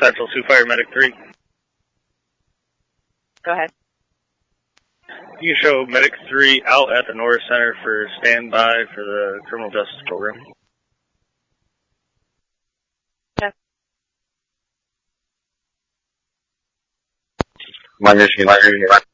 Central 2 Fire Medic 3. Go ahead. You can show Medic 3 out at the Norris Center for standby for the criminal justice program. Minor